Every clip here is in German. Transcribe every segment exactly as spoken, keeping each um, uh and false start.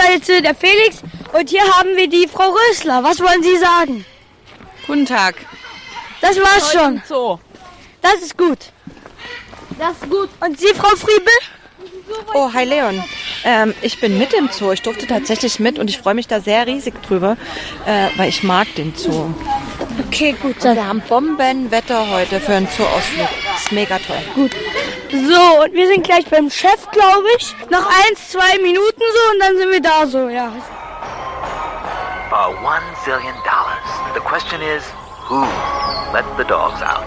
jetzt äh, der Felix und hier haben wir die Frau Rösler. Was wollen Sie sagen? Guten Tag. Das war's schon. So. Das ist gut. Das ist gut. Und Sie, Frau Friebel? Oh, hi Leon. Ähm, ich bin mit im Zoo. Ich durfte tatsächlich mit und ich freue mich da sehr riesig drüber, äh, weil ich mag den Zoo. Okay, gut. Und wir haben Bombenwetter heute für einen Zoo-Ausflug. Das ist mega toll. Gut. So, und wir sind gleich beim Chef, glaube ich. Noch eins, zwei Minuten so und dann sind wir da so, ja. Uh, one zillion dollars. The question is, who let the dogs out?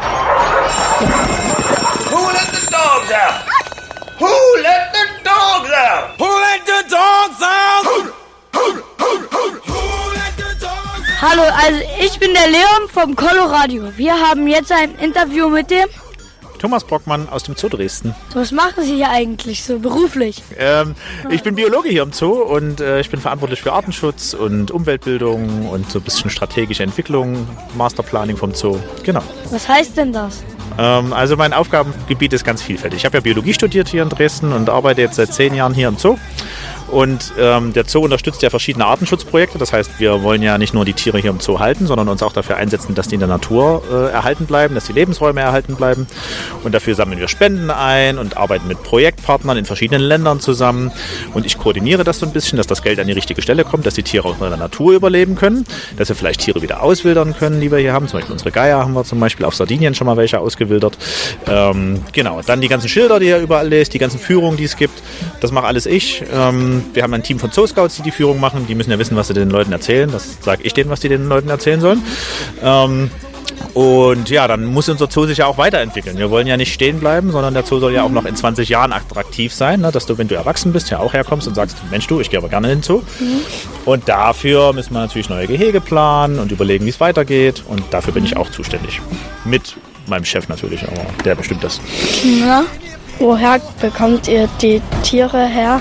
Who let the dogs out? Who let the dogs out? Who let the dogs out? Who, who, who, who, who let the dogs out? Hallo, also ich bin der Leon vom Coloradio. Wir haben jetzt ein Interview mit dem Thomas Brockmann aus dem Zoo Dresden. So, was machen Sie hier eigentlich so beruflich? Ähm, ich bin Biologe hier im Zoo und äh, ich bin verantwortlich für Artenschutz und Umweltbildung und so ein bisschen strategische Entwicklung, Masterplanning vom Zoo. Genau. Was heißt denn das? Ähm, also mein Aufgabengebiet ist ganz vielfältig. Ich habe ja Biologie studiert hier in Dresden und arbeite jetzt seit zehn Jahren hier im Zoo. Und ähm, der Zoo unterstützt ja verschiedene Artenschutzprojekte. Das heißt, wir wollen ja nicht nur die Tiere hier im Zoo halten, sondern uns auch dafür einsetzen, dass die in der Natur äh, erhalten bleiben, dass die Lebensräume erhalten bleiben. Und dafür sammeln wir Spenden ein und arbeiten mit Projektpartnern in verschiedenen Ländern zusammen. Und ich koordiniere das so ein bisschen, dass das Geld an die richtige Stelle kommt, dass die Tiere auch in der Natur überleben können, dass wir vielleicht Tiere wieder auswildern können, die wir hier haben. Zum Beispiel unsere Geier haben wir zum Beispiel auf Sardinien schon mal welche ausgewildert. Ähm, genau, dann die ganzen Schilder, die ihr überall lest, die ganzen Führungen, die es gibt. Das mache alles ich. Ähm, Wir haben ein Team von Zoo-Scouts, die die Führung machen. Die müssen ja wissen, was sie den Leuten erzählen. Das sage ich denen, was die den Leuten erzählen sollen. Ähm, und ja, dann muss unser Zoo sich ja auch weiterentwickeln. Wir wollen ja nicht stehen bleiben, sondern der Zoo soll ja auch noch in zwanzig Jahren attraktiv sein, ne? Dass du, wenn du erwachsen bist, ja auch herkommst und sagst, Mensch du, ich gehe aber gerne in den Zoo. Mhm. Und dafür müssen wir natürlich neue Gehege planen und überlegen, wie es weitergeht. Und dafür bin ich auch zuständig. Mit meinem Chef natürlich, aber der bestimmt das. Ja. Woher bekommt ihr die Tiere her?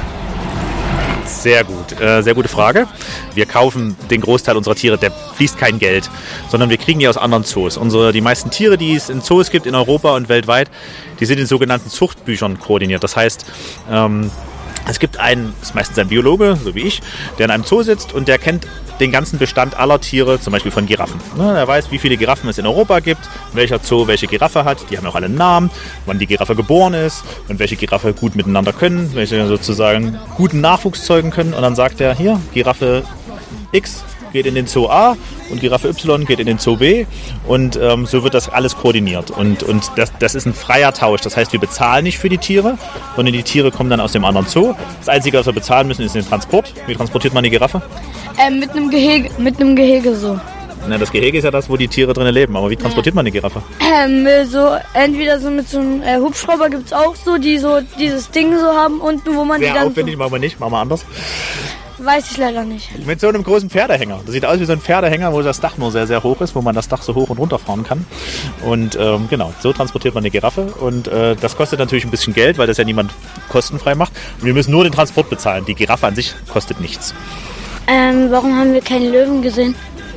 Sehr gut, äh, sehr gute Frage. Wir kaufen den Großteil unserer Tiere, der fließt kein Geld, sondern wir kriegen die aus anderen Zoos. Unsere, die meisten Tiere, die es in Zoos gibt, in Europa und weltweit, die sind in sogenannten Zuchtbüchern koordiniert. Das heißt, ähm, es gibt einen, das ist meistens ein Biologe, so wie ich, der in einem Zoo sitzt und der kennt den ganzen Bestand aller Tiere, zum Beispiel von Giraffen. Ne, er weiß, wie viele Giraffen es in Europa gibt, welcher Zoo welche Giraffe hat. Die haben auch alle einen Namen, wann die Giraffe geboren ist und welche Giraffe gut miteinander können, welche sozusagen guten Nachwuchs zeugen können. Und dann sagt er, hier, Giraffe X geht in den Zoo A und Giraffe Y geht in den Zoo B und ähm, so wird das alles koordiniert und, und das, das ist ein freier Tausch, das heißt wir bezahlen nicht für die Tiere, sondern die Tiere kommen dann aus dem anderen Zoo. Das Einzige, was wir bezahlen müssen, ist den Transport. Wie transportiert man die Giraffe? Ähm, mit einem Gehege, mit einem Gehege so. Na, das Gehege ist ja das, wo die Tiere drinnen leben, aber wie transportiert man die Giraffe? Ähm, so, entweder so mit so einem äh, Hubschrauber gibt es auch so, die so dieses Ding so haben unten, wo man Sehr die dann aufwendig, so, machen wir nicht, machen wir anders. weiß ich leider nicht. Mit so einem großen Pferdehänger. Das sieht aus wie so ein Pferdehänger, wo das Dach nur sehr, sehr hoch ist, wo man das Dach so hoch und runter fahren kann. Und ähm, genau, so transportiert man eine Giraffe. Und äh, das kostet natürlich ein bisschen Geld, weil das ja niemand kostenfrei macht. Und wir müssen nur den Transport bezahlen. Die Giraffe an sich kostet nichts. Ähm, warum haben wir keine Löwen gesehen?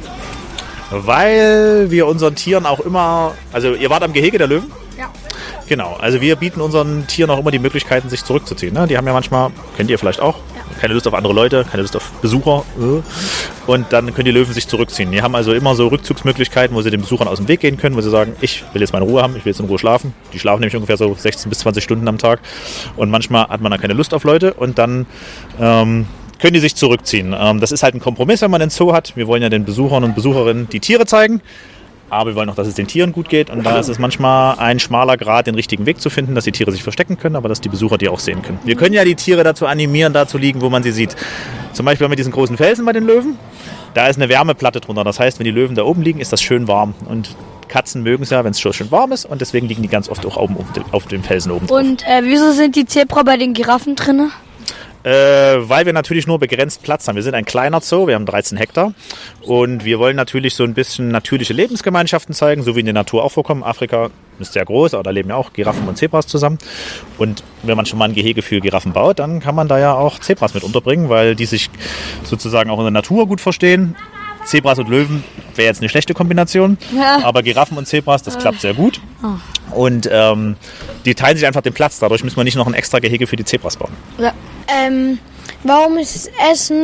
Weil wir unseren Tieren auch immer, also ihr wart am Gehege der Löwen? Ja. Genau, also wir bieten unseren Tieren auch immer die Möglichkeiten, sich zurückzuziehen. Ne? Die haben ja manchmal, kennt ihr vielleicht auch, ja. keine Lust auf andere Leute, keine Lust auf Besucher. Und dann können die Löwen sich zurückziehen. Die haben also immer so Rückzugsmöglichkeiten, wo sie den Besuchern aus dem Weg gehen können, wo sie sagen, ich will jetzt meine Ruhe haben, ich will jetzt in Ruhe schlafen. Die schlafen nämlich ungefähr so sechzehn bis zwanzig Stunden am Tag. Und manchmal hat man dann keine Lust auf Leute und dann ähm, können die sich zurückziehen. Ähm, das ist halt ein Kompromiss, wenn man den Zoo hat. Wir wollen ja den Besuchern und Besucherinnen die Tiere zeigen. Aber wir wollen auch, dass es den Tieren gut geht. Und da ist es manchmal ein schmaler Grad, den richtigen Weg zu finden, dass die Tiere sich verstecken können, aber dass die Besucher die auch sehen können. Wir können ja die Tiere dazu animieren, da zu liegen, wo man sie sieht. Zum Beispiel mit diesen großen Felsen bei den Löwen. Da ist eine Wärmeplatte drunter. Das heißt, wenn die Löwen da oben liegen, ist das schön warm. Und Katzen mögen es ja, wenn es schon schön warm ist. Und deswegen liegen die ganz oft auch oben auf dem Felsen oben drauf. Und äh, wieso sind die Zebra bei den Giraffen drin? Äh, weil wir natürlich nur begrenzt Platz haben. Wir sind ein kleiner Zoo, wir haben dreizehn Hektar und wir wollen natürlich so ein bisschen natürliche Lebensgemeinschaften zeigen, so wie in der Natur auch vorkommen. Afrika ist sehr groß, aber da leben ja auch Giraffen und Zebras zusammen. Und wenn man schon mal ein Gehege für Giraffen baut, dann kann man da ja auch Zebras mit unterbringen, weil die sich sozusagen auch in der Natur gut verstehen. Zebras und Löwen wäre jetzt eine schlechte Kombination, ja. Aber Giraffen und Zebras, das klappt sehr gut. Und ähm, die teilen sich einfach den Platz. Dadurch müssen wir nicht noch ein extra Gehege für die Zebras bauen. Ja. Ähm, warum ist Essen